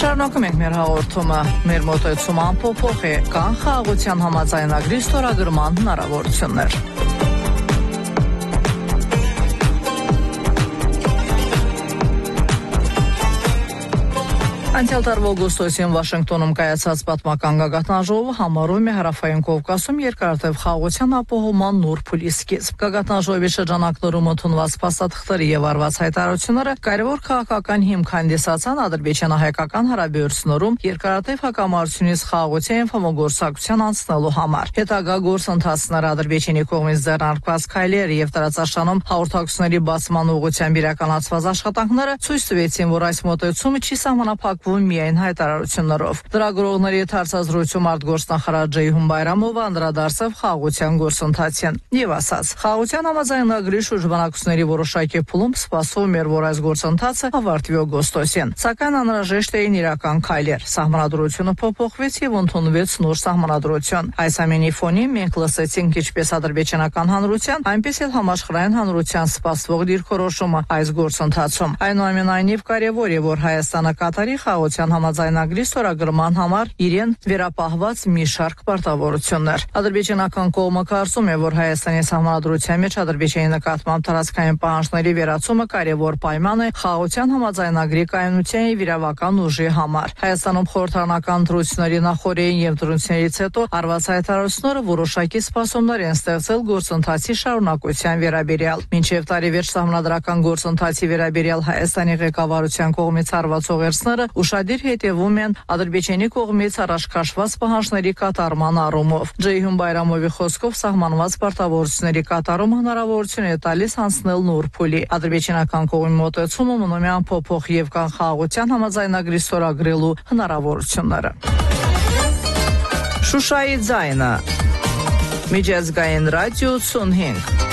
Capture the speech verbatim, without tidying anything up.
Շարունակում ենք մեր հաղորդումը, մեր մոտեցումը ամփոփող է, կան խաղաղության համաձայնագրի ստորագրման հնարավորություններ։ Անցյալ տարվա օգոստոսին Վաշինգտոնում կայացած պատմական գագաթնաժողովը համարում է Հարավային Կովկասում երկարատև խաղաղության ապահովման նոր փուլի սկիզբ։ Գագաթնաժողովի շրջանակներում ընդունված փաստաթղթերի եւ արված հայտարարությունները կարևոր քաղաքական հիմք հանդիսացան ադրբեջանա-հայկական հարաբերություններում երկարատև հակամարտությունից խաղաղության եւ համագործակցության անցնելու համար։ Հետագա գործընթացները Ադրբեջանի կողմից ձեռնարկված քայլերը եւ տարածաշրջանում հաղորդակցությունների բացման ուղղությամբ իրականացված աշխատանքները ցույց տվեցին, որ այս մոտեցումը չի սահմանափակվում միայն հայտարարություններով։ Դրագրողների հարցազրույցում արտգործնախարար Ջեյհուն Բայրամովը անդրադարձավ խաղաղության գործընթացին եւ ասաց. «Խաղաղության համաձայնագրի շուրջ բանակցությունների որոշակի փուլում սպասվում էր, որ այս գործընթացը ավարտվի օգոստոսին, սակայն անհրաժեշտ էին իրական քայլեր։ Սահմանադրությունը փոփոխվեց եւ ընդունվեց նոր սահմանադրություն։ Այս ամենի ֆոնին մենք լսեցինք ինչպես ադրբեջանական հանրության, այնպես էլ համաշխարհային հանրության սպասվող դիրքորոշումը այս գործընթացում։ Այնուամենայնիվ կարևոր է, որ Հայաստանը կատարի խաղաղության համաձայնագրի ստորագրման համար իրեն վերապահված մի շարք պարտավորություններ։ Ադրբեջանական կողմը կարծում է, որ Հայաստանի սահմանադրության մեջ Ադրբեջանի նկատմամբ տարածքային պահանջների վերացումը կարևոր պայման է խաղաղության համաձայնագրի կայունության եւ իրավական ուժի համար։ Հայաստանում խորհրդարանական ընտրությունների նախօրեին եւ դրություններից հետո արված հայտարարությունները որոշակի սպասումներ են ստեղծել գործընթացի շարունակության վերաբերյալ։ Մինչև տարեվերջ սահմանադրական գործընթացի վերաբերյալ Հայաստանի ղեկավարության կողմից արված ուղերձները ուշադիր հետևում են Ադրբեջանի կողմից առաջ քաշված պահանջների կատարման առումով։ Ջեյհուն Բայրամովի խոսքով սահմանված պարտավորությունների կատարումը հնարավորություն է տալիս անցնել նոր փուլի։ Ադրբեջանական կողմի մոտեցումը մնում է ամփոփող եւ կան խաղաղության համաձայնագրի ստորագրելու հնարավորությունները։ Շուշայի ձայնը Միջազգային ռադիո ութսունհինգ